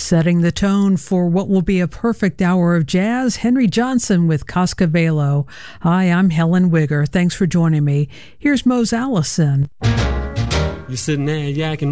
Setting the tone for what will be a perfect hour of jazz, Henry Johnson with Cascavelo. Hi, I'm Helen Wigger. Thanks for joining me. Here's Mose Allison. You're sitting there yakking